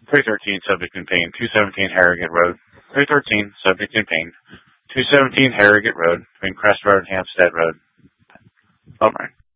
313, subject in pain. 217 Harrogate Road. 313, subject in pain. 217 Harrogate Road, between Crest Road and Hampstead Road. Bummer.